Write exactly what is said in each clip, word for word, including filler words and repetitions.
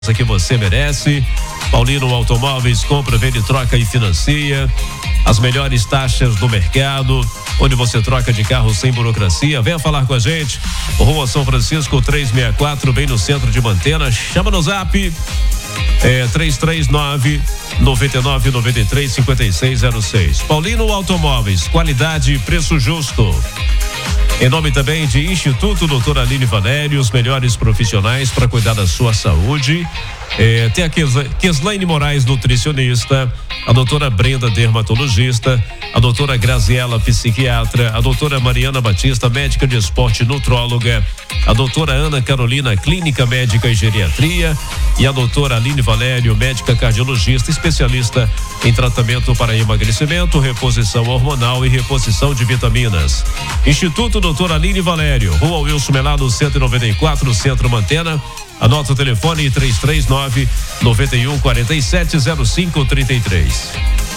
que você merece. Paulino Automóveis, compra, vende, troca e financia. As melhores taxas do mercado, onde você troca de carro sem burocracia. Venha falar com a gente. Rua São Francisco trezentos e sessenta e quatro, bem no centro de Mantena. Chama no zap. É três três nove, nove nove nove três, cinco seis zero seis. Paulino Automóveis, qualidade e preço justo. Em nome também de Instituto Doutora Aline Valério, os melhores profissionais para cuidar da sua saúde. É, tem a Keslaine Moraes, nutricionista, a doutora Brenda, dermatologista, a doutora Graziela, psiquiatra, a doutora Mariana Batista, médica de esporte, nutróloga, a doutora Ana Carolina, clínica médica e geriatria, e a doutora Aline Valério, médica cardiologista, especialista em tratamento para emagrecimento, reposição hormonal e reposição de vitaminas. Instituto Doutora Aline Valério, Rua Wilson Melado, cento e noventa e quatro, Centro Mantena. Anota o telefone três três nove, nove um, quatro sete, zero cinco três três.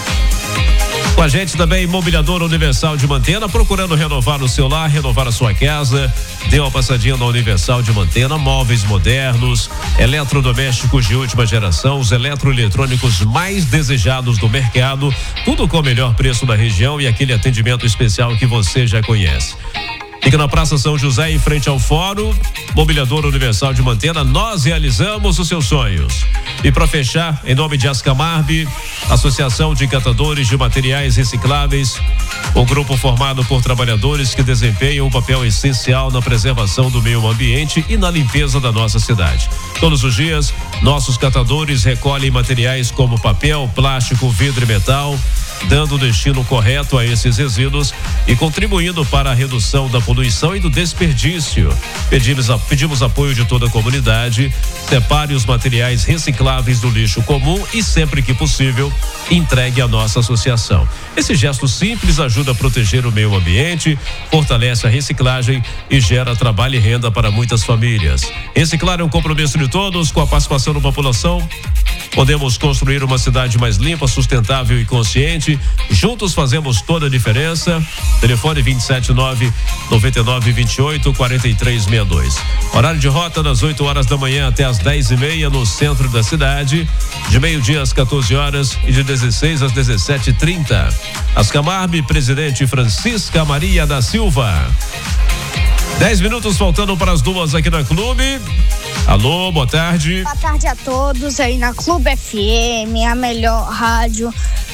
Com a gente também, Mobiliadora Universal de Mantena, procurando renovar o seu lar, renovar a sua casa. Dê uma passadinha na Universal de Mantena, móveis modernos, eletrodomésticos de última geração, os eletroeletrônicos mais desejados do mercado, tudo com o melhor preço da região e aquele atendimento especial que você já conhece. Fica na Praça São José, em frente ao Fórum. Mobiliadora Universal de Mantena, nós realizamos os seus sonhos. E para fechar, em nome de Ascamarb, Associação de Catadores de Materiais Recicláveis, um grupo formado por trabalhadores que desempenham um papel essencial na preservação do meio ambiente e na limpeza da nossa cidade. Todos os dias, nossos catadores recolhem materiais como papel, plástico, vidro e metal, dando o destino correto a esses resíduos e contribuindo para a redução da poluição e do desperdício. Pedimos, a, pedimos apoio de toda a comunidade. Separe os materiais recicláveis do lixo comum e, sempre que possível, entregue à nossa associação. Esse gesto simples ajuda a proteger o meio ambiente, fortalece a reciclagem e gera trabalho e renda para muitas famílias. Reciclar é um compromisso de todos. Com a participação da população, podemos construir uma cidade mais limpa, sustentável e consciente. Juntos fazemos toda a diferença. Telefone vinte e sete nove, noventa e nove, vinte e oito, quarenta e três sessenta e dois. Horário de rota das oito horas da manhã até as dez e meia no centro da cidade, de meio-dia às quatorze horas e de dezesseis às dezessete e trinta. Ascamarb, Presidente Francisca Maria da Silva. Dez minutos faltando para as duas aqui na Clube. Alô, boa tarde. Boa tarde a todos aí na Clube F M, a melhor rádio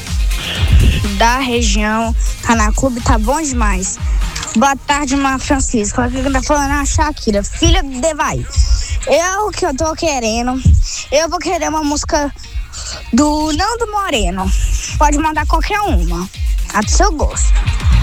da região. Tá na Clube, tá bom demais. Boa tarde, Mar Francisco. Aqui que tá falando a Shakira, filha do Devai. Eu que eu tô querendo, eu vou querer uma música do Nando Moreno. Pode mandar qualquer uma, a do seu gosto.